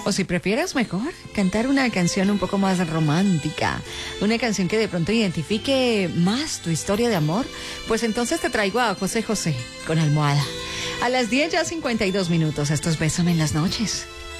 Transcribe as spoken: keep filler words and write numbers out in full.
O si prefieres mejor, cantar una canción un poco más romántica, una canción que de pronto identifique más tu historia de amor, pues entonces te traigo a José José con Almohada. A las diez ya cincuenta y dos minutos, estos Bésame en las noches.